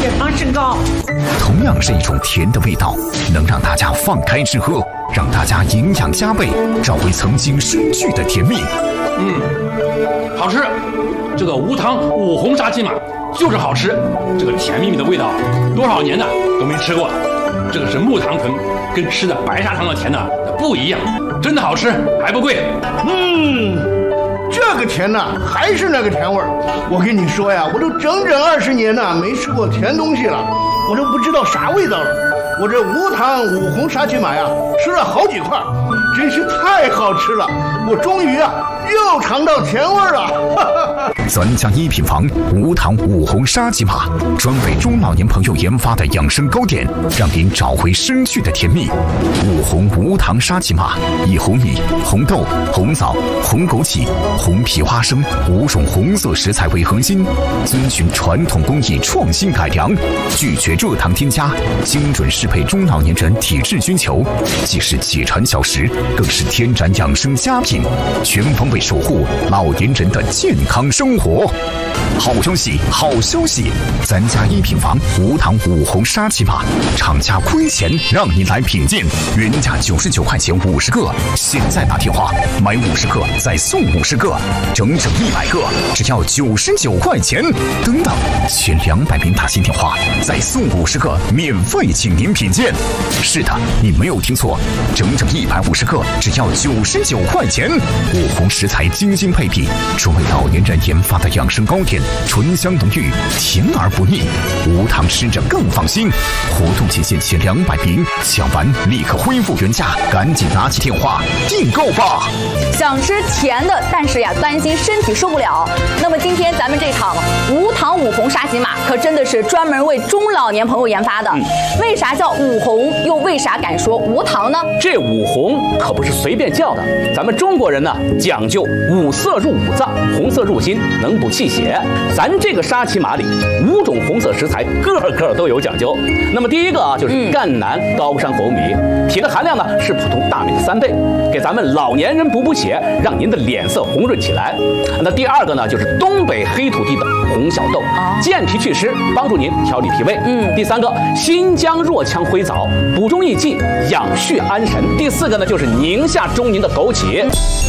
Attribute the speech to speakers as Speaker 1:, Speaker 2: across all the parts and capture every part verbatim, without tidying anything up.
Speaker 1: 血糖升高。
Speaker 2: 同样是一种甜的味道，能让大家放开吃喝，让大家营养加倍，找回曾经失去的甜蜜。
Speaker 3: 嗯，好吃。这个无糖五红沙琪玛就是好吃，这个甜蜜蜜的味道，多少年呢都没吃过了。这个是木糖醇，跟吃的白砂糖的甜呢不一样，真的好吃，还不贵。
Speaker 4: 嗯，这个甜呐，还是那个甜味儿。我跟你说呀，我都整整二十年呐没吃过甜东西了，我都不知道啥味道了。我这无糖五红沙琪玛呀，吃了好几块，真是太好吃了。我终于啊又尝到甜味儿了。
Speaker 2: 咱家一品房无糖五红沙琪玛，专为中老年朋友研发的养生糕点，让您找回失去的甜蜜。五红无糖沙琪玛以红米、红豆、红枣、红枸杞、红皮花生五种红色食材为核心，遵循传统工艺创新改良，拒绝热糖添加，精准适配中老年人体质需求，既是解馋小食，更是天然养生佳品，全方位守护老年人的健康生活。好消息，好消息！咱家一品房无糖五红沙琪玛，厂家亏钱让您来品鉴，原价九十九块钱五十个，现在打电话买五十个再送五十个，整整一百个，只要九十九块钱。等等，前两百名打新电话再送五十个，免费请您品鉴。是的，你没有听错，整整一百五十个，只要九十九块钱。五红食材精心配比，专为老年人研发的养生糕点，醇香浓郁，甜而不腻，无糖吃着更放心。活动期限前两百名，抢完立刻恢复原价，赶紧拿起电话订购吧。
Speaker 5: 想吃甜的，但是呀担心身体受不了，那么今天咱们这场无糖五红沙琪玛可真的是专门为中老年朋友研发的。嗯、为啥叫五红，又为啥敢说无糖呢？
Speaker 6: 这五红可不是随便叫的，咱们中国人呢讲究五色入五脏，红色入心，能补气血。咱这个沙琪玛里五种红色食材个个都有讲究。那么第一个啊就是赣南高山红米，铁的含量呢是普通大米的三倍，给咱们老年人补补血，让您的脸色红润起来。那第二个呢就是东北黑土地的红小豆，健脾祛湿，帮助您调理脾胃。嗯，第三个新疆若羌灰枣，补中益气，养血安神。第四个呢就是宁夏中宁的枸杞。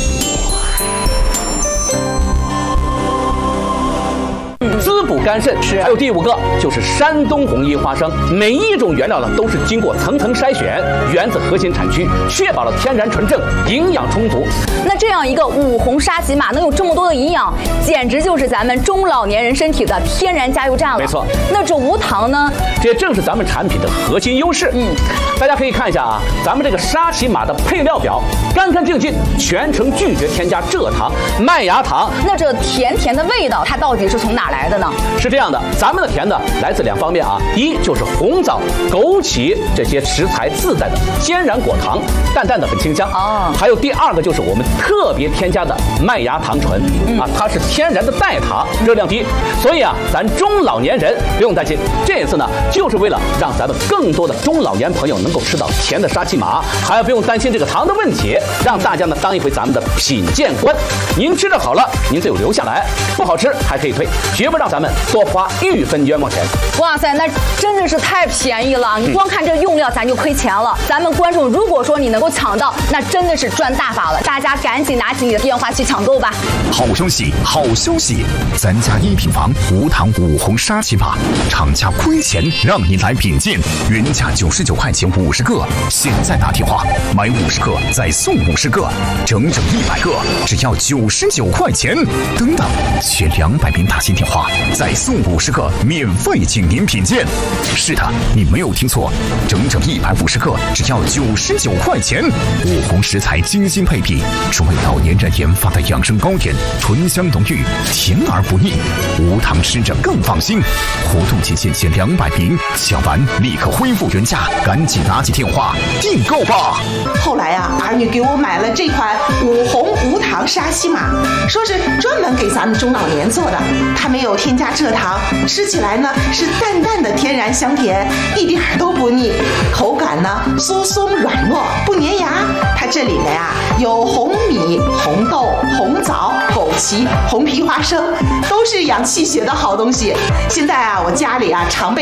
Speaker 6: 滋补肝肾，还有第五个就是山东红衣花生，每一种原料呢都是经过层层筛选，源自核心产区，确保了天然纯正，营养充足。
Speaker 5: 那这样一个五红沙琪玛能有这么多的营养，简直就是咱们中老年人身体的天然加油站了。
Speaker 6: 没错，
Speaker 5: 那这无糖呢？
Speaker 6: 这正是咱们产品的核心优势。嗯，大家可以看一下啊，咱们这个沙琪玛的配料表，干干净净，全程拒绝添加蔗糖、麦芽糖。
Speaker 5: 那这甜甜的味道，它到底是从哪来的呢？
Speaker 6: 是这样的，咱们的甜呢来自两方面啊，一就是红枣、枸杞这些食材自带的天然果糖，淡淡的很清香哦。还有第二个就是我们特别添加的麦芽糖醇、嗯、啊，它是天然的代糖，热量低，所以啊，咱中老年人不用担心。这一次呢，就是为了让咱们更多的中老年朋友能够吃到甜的沙琪玛，还不用担心这个糖的问题，让大家呢当一回咱们的品鉴官。您吃着好了，您就留下来；不好吃还可以退，绝不让咱们多花一分冤枉钱。
Speaker 5: 哇塞，那真的是太便宜了！你光看这用料，咱就亏钱了。咱们观众如果说你能够抢到，那真的是赚大发了。大家赶紧拿起你的电话去抢购吧！
Speaker 2: 好消息，好消息！咱家一品房无糖五红沙琪玛，厂家亏钱让您来品鉴，原价九十九块钱五十个，现在打电话买五十个再送五十个，整整一百个，只要九十九块钱。等等，前两百名打新电话再送五十个，免费请您品鉴。是的，你没有听错，整整一百五十个，只要九十九块钱。五红食材精心配比，专为老年人研发的养生糕点，醇香浓郁，甜而不腻，无糖吃着更放心。活动期限前两百名，抢完立刻恢复原价，赶紧拿起电话订购吧。
Speaker 7: 后来啊，儿女给我买了这款五红无糖沙琪玛，说是专门给咱们中老年做的，它没有添加蔗糖，吃起来呢是淡淡的天然香甜，一点都不腻，口感呢酥松软糯，不粘牙。它这里面啊有红米、红豆、红枣、枸杞、红皮花生，都是养气血的好东西。现在啊，我家里啊常备